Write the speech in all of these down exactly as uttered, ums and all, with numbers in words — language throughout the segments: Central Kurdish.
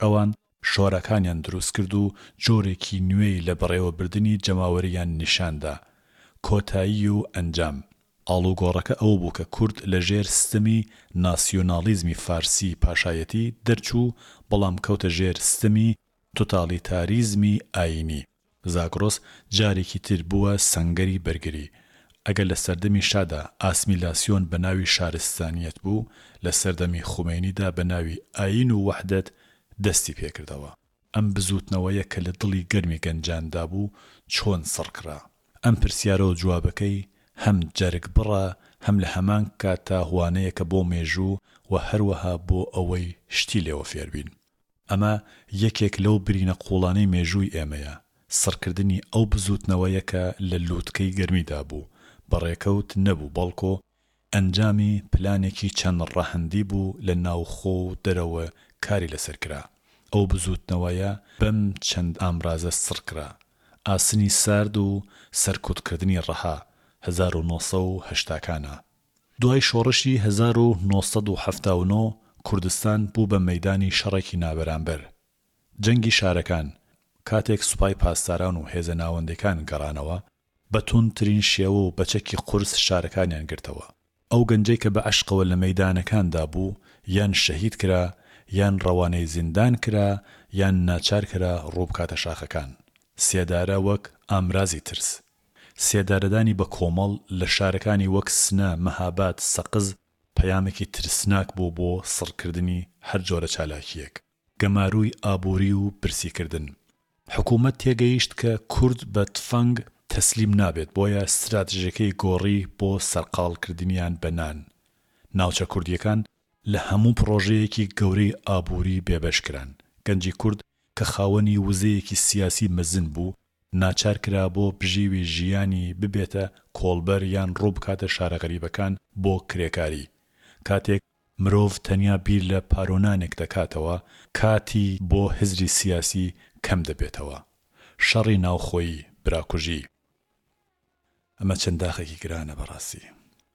ئەوان شۆرەکانیان دروست کرد و جۆرێکی نوێی لە بەڕێوەبردنی جەماوەریان نیشاندا. کۆتایی و ئەنجام ئاڵوگۆڕەکە ئەو بوو کە کورد لە ژێر سیستەمی ناسیۆنالیزمی فارسی پاشایەتی دەرچوو، بەڵام کەوتە ژێر سیستەمی تۆتالیتاریزمی ئاینی. زاگرۆس جارێکی تر بووە سەنگەری بەرگری. ئەگەر لە سەردەمی شادا ئاسمیلاسیۆن بە ناوی شارستانیەت بوو، لە سەردەمی خومێنیدا بە ناوی ئاین و وەحدەت دەستی پێکردەوە. ئەم بزوتنەوەیە کە لە دڵی گەرمی گەنجاندا بوو چۆن سڕکرا. ئەم پرسیارە و جوابەکەی هەم جەرگ بڕە، هەم لە هەمان کاتتا هوانەیەکە بۆ مێژوو و هەروەها بۆ ئەوەی شتی لێوە فێربین. ئەمە یەکێک لەو برینە قوڵانەی مێژووی ئێمەیە. سڕکردنی ئەو بزوتنەوەیە کە لە لووتکەی گەرمیدا بوو، بەڕێکەوت نەبوو، بەڵکۆ ئەنجامی پلانێکی چەند ڕەهەندی بوو لە ناوخۆ و دەرەوە کاری لەسەر کرا. ئەو بزوتنەوەیە بەم چەند ئامرازە سڕکرا: ئاسنی سارد و سەرکوتکردنی ڕەها هەزار و نۆ سەد و هەشتاکانە. دوای شۆڕشی هەزار و نۆ سەد و هەفتا و نۆ کوردستان بوو بە مەیدانی شەڕێکی نابەرامبەر. جەنگی شارەکان کاتێک سوپای پاسداران و هێزە ناوەندەکان گەڕانەوە، بە توندترین شێوە و بەچەکی قورس شارەکانیان گرتەوە. ئەو گەنجەی کە بە عەشقەوە لە مەیدانەکاندا بوو، یان شەهید کرا، یان ڕەوانەی زیندان کرا، یان ناچار کرا ڕوو بکاتە شاخەکان. سێدارە وەک ئامرازی ترس. سێدارەدانی بە کۆمەڵ لە شارەکانی وەک سنە، مەهاباد، سەقز پەیامێکی ترسناک بوو بۆ سڕکردنی هەر جۆرە چالاکیەک، گەماروی ئابووری و برسیکردن. حکوومەت تێگەیشت کە کورد بە تفەنگ تەسلیم نابێت، بۆیە استراتژیەکەی گۆڕی بۆ سەرقاڵکردنیان بە نان. ناوچە کوردیەکان لە هەموو پرۆژەیەکی گەورەی ئابووری بێبەش کران. گەنجی کورد کە خاوەنی وزەیەکی سیاسی مەزن بوو، ناچار کرا بۆ بژیوی ژیانی ببێتە کۆڵبەر یان ڕوو بکاتە شارە غەریبەکان بۆ کرێکاری. کاتێک مرۆڤ تەنیا بیر لە پارۆنانێک دەکاتەوە، کاتی بۆ هزری سیاسی کەم دەبێتەوە. شەڕی ناوخۆیی، براکوژی. ئەمە چەند داخێکی گرانە بەڕاستی.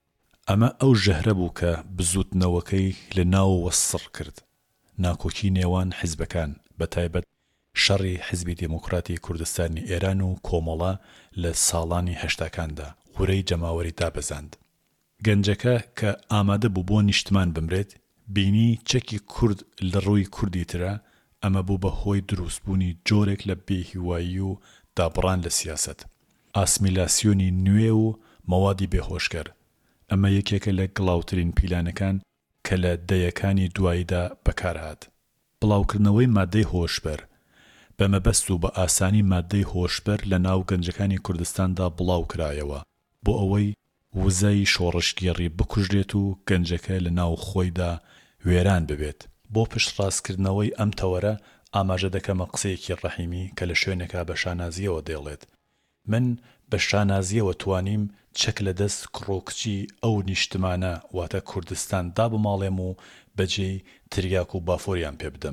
ئەمە ئەو ژەهرە بوو کە بزوتنەوەکەی لە ناوەوە سڕ کرد. ناکۆکی نێوان حیزبەکان، بەتایبەت شەڕی حیزبی دموکراتی کوردستانی ئێران و کۆمەڵە لە ساڵانی هەشتاکاندا قورەی جەماوەری دابەزاند. گەنجەکە کە ئامادە بوو بۆ نیشتمان بمرێت، بینی چەکی کورد لە ڕووی کوردی ترە. ئەمە بوو بە هۆی دروستبوونی جۆرێک لە بێهیوایی و دابڕان لە سیاسەت، ئاسمیلاسیۆنی نوێ و مەوادی بێهۆشکەر. ئەمە یەکێکە لە گڵاوترین پیلانەکان کە لە دەیەکانی دواییدا بەکارهات. بڵاوکردنەوەی مادەی هۆشبەر بە مەبەست و بە ئاسانی مادەی هۆشبەر لە ناو گەنجەکانی کوردستاندا بڵاو کرایەوە بۆ ئەوەی وزەی شۆڕشگێڕی بکوژرێت و گەنجەکە لە ناو خۆیدا وێران ببێت. بۆ پشتڕاستکردنەوەی ئەم تەوەرە ئاماژە دەکەمە قسەیەکی ڕەحیمی کە لە شوێنێکا بە شانازیەوە دێڵێت: من بە شانازیەوە توانیم چەک لە دەست کڕۆکچی ئەو نیشتمانە واتە کوردستان دابماڵێم و بەجێی تریاک و بافۆریان پێ بدەم.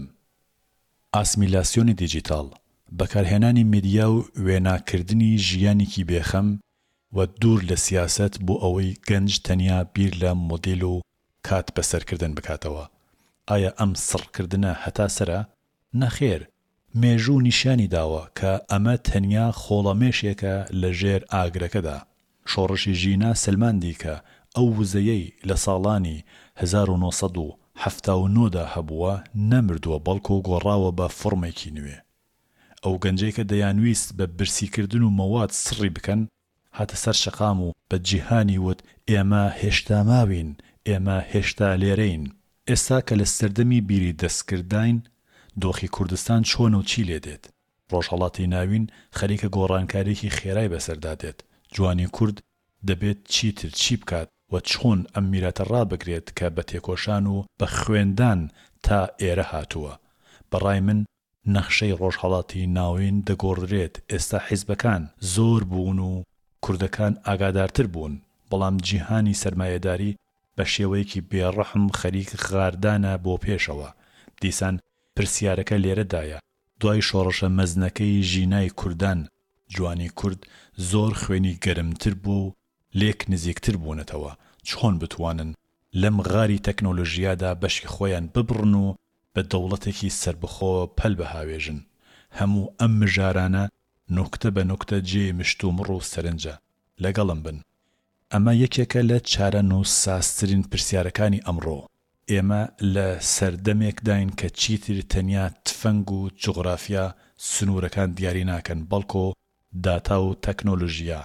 ئاسمیلاسیۆنی دیجیتال، بەکارهێنانی میدیا و وێناکردنی ژیانێکی بێخەم و دوور لە سیاست بۆ ئەوەی گەنج تەنیا بیر لە مۆدیل و کات بەسەرکردن بکاتەوە. ئایا ئەم سڕکردنە هەتا سەرە؟ نەخێر. مێژوو نیشانی داوە کە ئەمە تەنیا خۆڵەمێشێکە لە ژێر ئاگرەکەدا. شۆڕشی ژینا سلماندی کە ئەو وزەیەی لە ساڵانی هەزار و نۆ سەد و هەفتا و نۆدا هەبووە نەمردووە، بەڵکو گۆڕاوە بە فڕمێکی نوێ. ئەو گەنجەی کە دەیانویست بە برسیکردن و مەواد سڕی بکەن، هاتە سەر شەقام و بە جیهانی وت: ئێمە هێشتا ماوین، ئێمە هێشتا لێرەین. ئێستا کە لە سەردەمی بیری دەستکردین، دۆخی کوردستان چۆنە و چی لێ دێت؟ ڕۆژهەڵاتی ناوین خەریکە گۆڕانکاریەکی خێرای بەسەردادێت. جوانی کورد دەبێت چیتر چی بکات و چۆن ئەم میراتە ڕابگرێت کە بە تێکۆشان و بە خوێندان تا ئێرە هاتووە. بەڕای من نەخشەی ڕۆژهەڵاتی ناوین دەگۆڕدرێت. ئێستا حیزبەکان زۆر بوون و کوردەکان ئاگادارتر بوون، بەڵام جیهانی سەرمایەداری بە شێوەیەکی بێڕەحم خەریک غاردانە بۆ پێشەوە. دیسان پرسیارەکە لێرەدایە: دوای شۆڕشە مەزنەکەی ژینای کوردان، جوانی کورد زۆر خوێنی گەرمتر بوو، لێک نزیکتر بوونەتەوە. چۆن بتوانن لەم غاری تەکنۆلۆژیادا بەشی خۆیان ببڕن و بە دەوڵەتێکی سربەخۆ پەل بەهاوێژن. هەموو ئەم مژارانە نوکتە بە نوکتە جێ مشتومڕ و سەرنجە لەگەڵم بن. ئەمە یەکێکە لە چارەن و ساسترین پرسیارەکانی ئەمڕۆ. ئێمە لە سەردەمێکداین کە چیتر تەنیا تفەنگ و جوغرافیا سنوورەکان دیاری ناکەن، بەڵکۆ داتا و تەکنۆلۆژیا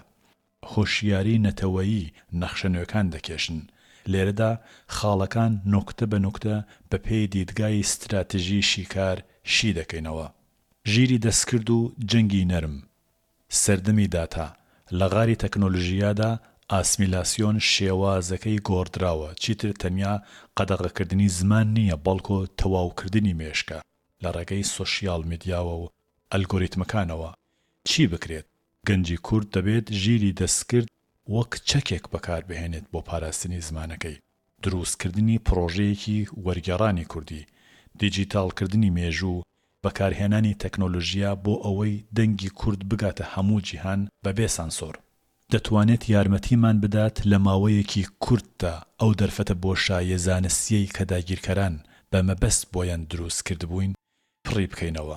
هۆشیاری نەتەوەیی نەخشەنوێکان دەکێشن. لێرەدا خاڵەکان نوکتە بە نوکتە بە پێی دیدگای استراتژی شیکار شی دەکەینەوە. ژیری دەستکرد و جەنگی نەرم، سەردەمی داتا. لە غاری تەکنۆلۆژیادا ئاسمیلاسیۆن شێوازەکەی گۆڕدراوە، چیتر تەنیا قەدەغەکردنی زمان نییە، بەڵکۆ تەواوکردنی مێشکە لە ڕێگەی سۆشیال میدیاوە و ئەلگۆریتمەکانەوە. چی بکرێت؟ گەنجی کورد دەبێت ژیری دەستکرد وەک چەکێک بەکار بهێنێت بۆ پاراستنی زمانەکەی، دروستکردنی پرۆژەیەکی وەرگێڕانی کوردی، دیجیتالکردنی مێژوو، بەکارهێنانی تەکنۆلۆژیا بۆ ئەوەی دەنگی کورد بگاتە هەموو جیهان بەبێ سانسۆر. دەتوانێت یارمەتیمان بدات لە ماوەیەکی کورتدا ئەو دەرفەتە بۆشایە زانستیەی کە داگیرکەران بە مەبەست بۆیان دروست کردبووین پڕی بکەینەوە.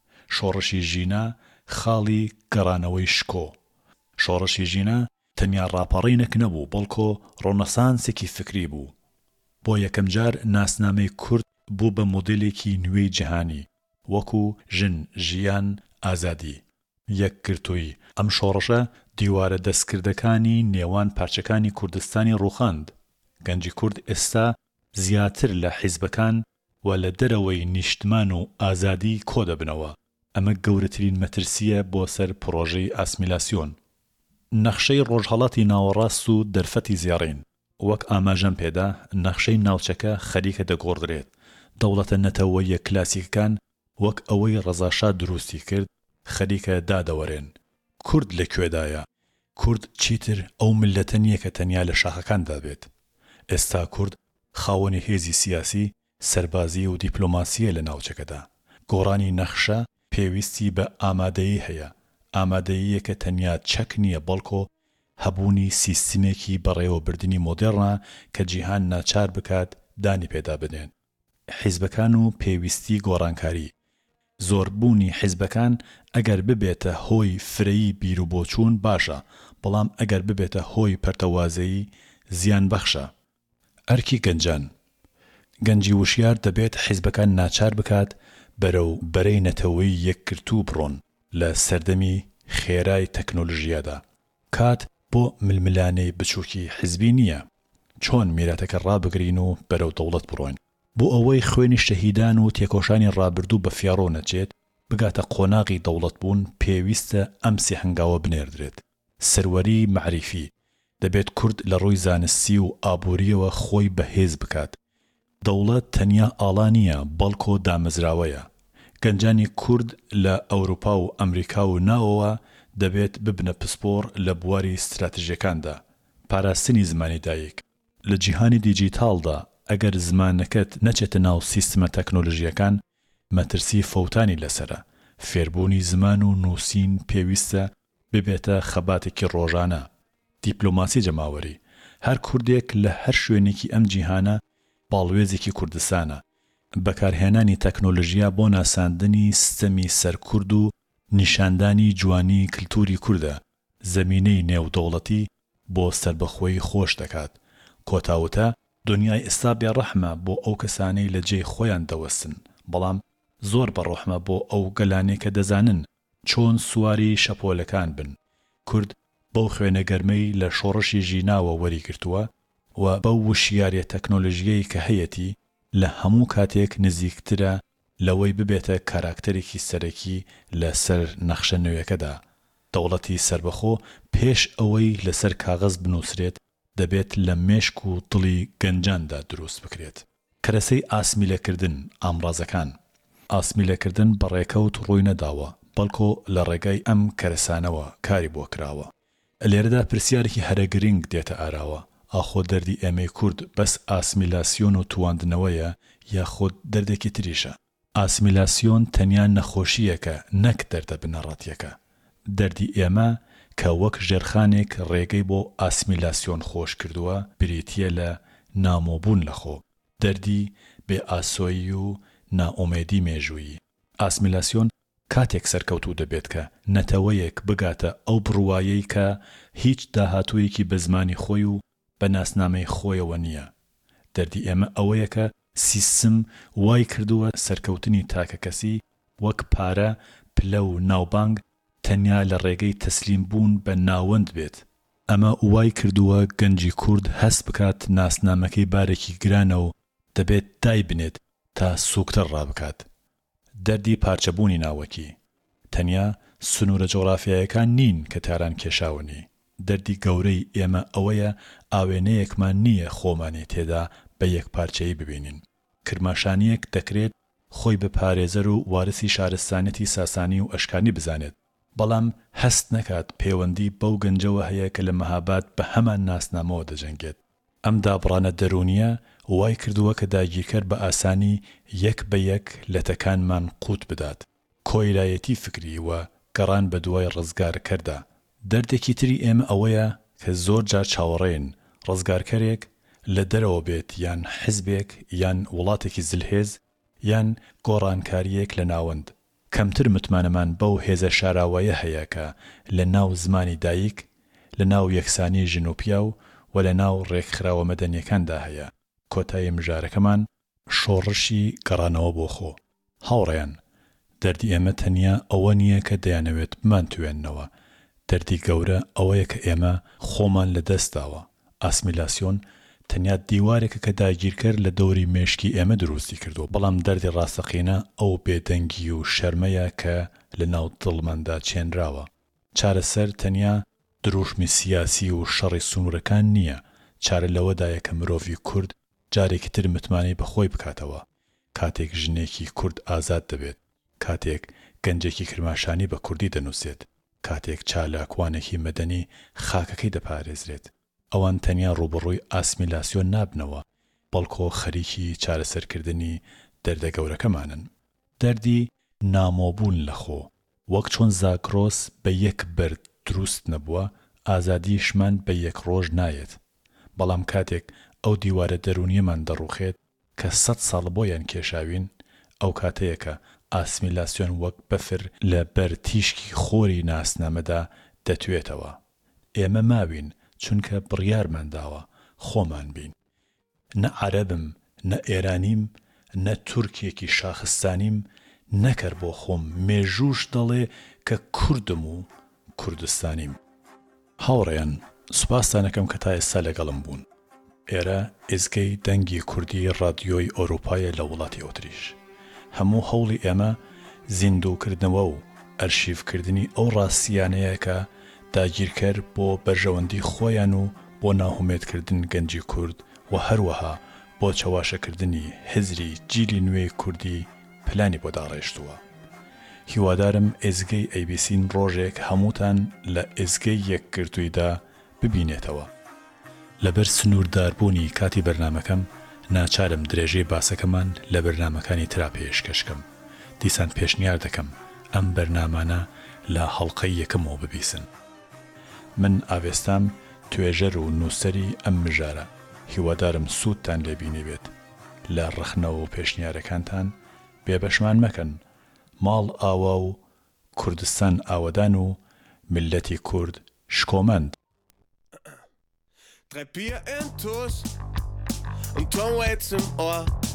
شۆڕشی ژینە خاڵی گەڕانەوەی شکۆ. شۆڕشی ژینە تەنیا ڕاپەڕینێک نەبوو، بەڵکۆ ڕۆنەسانسێکی فکری بوو. بۆ یەکەم جار ناسنامەی کورد بوو بە مۆدێلێکی نوێی جیهانی، وەکو ژن، ژیان، ئازادی، یەکگرتووی. ئەم شۆڕشە دیوارە دەستکردەکانی نێوان پارچەکانی کوردستانی ڕووخاند. گەنجی کورد ئێستا زیاتر لە حیزبەکان و لە دەرەوەی نیشتمان و ئازادی کۆ دەبنەوە. ئەمە گەورەترین مەترسیە بۆ سەر پرۆژەی ئاسمیلاسیۆن. نەخشەی ڕۆژهەڵاتی ناوەڕاست و دەرفەتی زێڕین. وەک ئاماژەم پێدا، نەخشەی ناوچەکە خەریکە دەگۆڕدرێت. دەوڵەتە نەتەوەیە کلاسیکەکان وەک ئەوەی ڕەزاشا دروستی کرد خەریکە دادەوەرێن. کورد لەکوێدایە؟ کورد چیتر ئەو ملەتە نییە کە تەنیا لە شاخەکاندا بێت. ئێستا کورد خاوەنی هێزی سیاسی، سەربازی و دیپلۆماسیە لە ناوچەکەدا. گۆڕانی نەخشە پێویستی بە ئامادەیی هەیە. ئامادەییە کە تەنیا چەک نییە، بەڵکۆ هەبوونی سیستمێکی بەڕێوەبردننی مۆدێڕە کە جیهان ناچار بکات دانی پێدا بدێن. حیزبەکان و پێویستی گۆڕانکاری. زۆربوونی حیزبەکان ئەگەر ببێتە هۆی فرەیی بیر و بۆچوون باشە، بەڵام ئەگەر ببێتە هۆی پەرتەوازەیی زیان بەخشە. ئەرکی گەنجان. گەنجی وشیار دەبێت حیزبەکان ناچار بکات بەرەو بەرەی نەتەوەی یەکگرتوو بڕۆن لە سەردەمی خێرای تەکنۆلۆژیادا. کات بۆ ململانەی بچووکی حیزبی نییە. چۆن میراتەکە ڕابگرین و بەرەو دەوڵەت بڕۆین. بۆ ئەوەی خوێنی شەهیدان و تێکۆشانی ڕابردوو بە فیاڕۆ نەچێت بگاتە قۆناغی دەوڵەت بوون، پێویستە ئەم سێ هەنگاوە بنێردرێت. سەروەری معریفی. دەبێت کورد لە ڕووی زانستی و ئابووریەوە خۆی بەهێز بکات. دەوڵەت تەنیا ئاڵا نییە، بەڵکۆ دامەزراوەیە. گەنجانی کورد لە ئەوروپا و ئەمریکا و ناوەوە دەبێت ببنە پسپۆر لە بواری استراتیژیەکاندا. پاراستنی زمانی دایک. لە جیهانی دیجیتالدا ئەگەر زمانەکەت نەچێتە ناو سیستمە تەکنۆلۆژیەکان، مەترسی فەوتانی لەسرە. فێربوونی زمان و نووسین پێویستە ببێتە خەباتێکی ڕۆژانە. دیپلۆماسی جەماوەری. هەر کوردێک لە هەر شوێنێکی ئەم جیهانە باڵوێزێکی کوردستانە. بەکارهێنانی تەکنۆلۆژیا بۆ ناساندنی ستەمی سەرکورد و نیشاندانی جوانی کللتوری کووردە زەمینەی نێودەوڵەتی بۆ سەربەخۆی خۆش دەکات. کۆتاوتە دنیای ئێستا بێڕەحمە بۆ ئەو کەسانەی لە جێی خۆیان دەوەستن، بەڵام زۆر بەڕەحمە بۆ ئەو گەلانەی کە دەزانن چۆن سواری شەپۆلەکان بن. کورد بەو خوێنە گەرمەی لە شۆڕشی ژیناوە وەریگرتووە و بەو وشیارە تەکنۆلۆژیەی کە هەیەتی لە هەموو کاتێک نزیکترە لەوەی ببێتە کاراکتەرێکی سەرەکی لە سەر نەخشە نوێیەکەدا. دەوڵەتی سربەخۆ پێش ئەوەی لەسەر کاغەز بنووسرێت دەبێت لە مێشک و دڵی گەنجاندا دروست بکرێت. کەرەسەی ئاسمیلەکردن ئامڕازەکان. ئاسمیلەکردن بەڕێکەوت ڕووی نەداوە، بەڵکۆ لە ڕێگای ئەم کەرەسانەوە کاری بۆ کراوە. لێرەدا پرسیارێکی هەرە گرنگ دێتە ئاراوە. ئاخۆ دەردی ئێمەی کورد بەس ئاسمیلاسیۆن و تواندنەوەیە یاخۆ دەردێکی تریشە؟ ئاسمیلاسیۆن تەنیا نەخۆشیەکە، نەک دەردە بنەڕەتیەکە. دەردی ئێمە کە وەک ژێرخانێک ڕێگەی بۆ ئاسمیلاسیۆن خۆش کردووە بریتیە لە نامۆبوون لەخۆ، دەردی بێ ئاسۆیی و نائۆمێدی مێژوویی. ئاسمیلاسیۆن کاتێک سەرکەوتوو دەبێت کە نەتەوەیەک بگاتە ئەو بڕوایەی کە هیچ داهاتوویەکی بە زمانی خۆی و بە ناسنامەی خۆیەوە نییە. دەردی ئێمە ئەوەیە کە سیستم وای کردووە سەرکەوتنی تاکە کەسی وەک پارە، پلە و ناوبانگ تەنیا لە ڕێگەی تەسلیم بوون بە ناوەند بێت. ئەمە وای کردووە گەنجی کورد هەست بکات ناسنامەکەی بارێکی گرانە و دەبێت دای بنێت تا سووکتر ڕابکات. دەردی پارچەبوونی ناوەکی تەنیا سنوورە جۆغرافیایەکان نین کە تاران کێشاونی. دەردی گەورەی ئێمە ئەوەیە ئاوێنەیەکمان نییە خۆمانی تێدا بە یەک پارچەیی ببینین. کرماشانیەک دەکرێت خۆی بە پارێزەر و وارسی شارستانەتی ساسانی و ئەشکانی بزانێت، بەڵام هەست نەکات پەیوەندی بەو گەنجەوە هەیە کە لە مەهاباد بە هەمان ناسنامەوە دەجەنگێت. ئەم دابڕانە دەرونیە وای کردووە کە داگیرکەر بە ئاسانی یەک بە یەک لەتەکانمان قوت بدات. کۆیلایەتی فکری وە گەڕان بە دوای ڕزگارکەردا. دەردێکی تری ئێمە ئەوەیە کە زۆر جار چاوەڕێن ڕزگارکەرێک لە دەرەوە بێت، یان حزبێک، یان وڵاتێکی زلهێز، یان گۆڕانکاریەک لە ناوەند. کەمتر متمانەمان بەو هێزە شاراوەیە هەیە کە لە ناو زمانی دایک، لە ناو یەکسانی ژن و پیا و و لە ناو ڕێکخراوە مەدەنیەکاندا هەیە. کۆتایی مژارەکەمان شۆڕشی گەڕانەوە بۆ خۆ. هاوڕێیان، دەردی ئێمە تەنیا ئەوە نییە کە دەیانەوێت بمانتوێننەوە. دەردی گەورە ئەوەیە کە ئێمە خۆمان لە دەستداوە. ئاسمیلاسیۆن تەنیا دیوارێکە کە داگیرکەر لە دەوری مێشکی ئێمە دروستی کردو، بەڵام دەردی ڕاستەقینە ئەو بێدەنگی و شەرمەیە کە لە ناو دڵماندا چێنراوە. چارەسەر تەنیا دروشمی سیاسی و شەڕی سنوورەکان نییە. چارە لەوەدایە کە مرۆڤی کورد جارێکی تر متمانەی بەخۆی بکاتەوە. کاتێک ژنێکی کورد ئازاد دەبێت، کاتێک گەنجێکی کرماشانی بە کوردی دەنووسێت، کاتێک چالاکوانێکی مەدەنی خاکەکەی دەپارێزرێت، ئەوان تەنیا ڕوبڕووی ئاسمیلاسیۆن نابنەوە، بەڵکۆ خەریکی چارەسەرکردنی دەردە گەورەکەمانن. دەردی نامۆبوون لە خۆ. وەک چۆن زاکرۆس بە یەک بەرد دروست نەبووە، ئازادیشمان بە یەک ڕۆژ نایەت. بەڵام کاتێک ئەو دیوارە دەرونیەمان دەڕوخێت کە سەد ساڵ بۆیان کێشاوین، ئەو کاتەیە کە ئاسمیلاسیۆن وەک بەفر لە بەر تیشکی خۆری ناسنامەدا دەتوێتەوە. ئێمە ماوین چونکە بڕیارمان داوە خۆمان بین. نە عەرەبم، نە ئێرانیم، نە تورکێکی شاخستانیم، نەکەر بۆ خۆم مێژوش دەڵێ کە کوردم و کوردستانیم. هاوڕێیان، سوپاسانەکەم کە تا ئێستا لەگەڵم بوون. ئێرە ئێزگەی دەنگی کوردی ڕادیۆی ئۆروپایە لە وڵاتی ئۆتریش. هەموو هەوڵی ئێمە زیندووکردنەوە و ئەرشیڤکردنی ئەو ڕاستیانەیە کە داگیرکەر بۆ بەرژەوەندی خۆیان و بۆ ناهومێتکردن گەنجی کورد و هەروەها بۆ چەواشەکردنی هزری جیلی نوێی کوردی پلانی بۆ داڕێشتووە. هیوادارم ئێزگەی ئەی بی سین ڕۆژێک هەمووتان لە ئێزگەی یەکگرتوویدا ببینێتەوە. لەبەر سنوورداربوونی کاتی بەرنامەکەم ناچارم درێژەی باسەکەمان لە بەرنامەکانی ترا پێشکەشکەم. دیسان پێشنیار دەکەم ئەم بەرنامانە لە هەڵقەی یەکەمەوە ببیسن. من ئاوێستام توێژەر و نووسەری ئەم مژارە. هیوادارم سوودتان لێبینی بێت. لە ڕخنەوە و پێشنیارەکانتان بێبەشمان مەکەن. ماڵ ئاوا و کوردستان ئاوەدان و ملەتی کورد شکۆمەند. Drei Bier intus und Tom Waits im Ohr.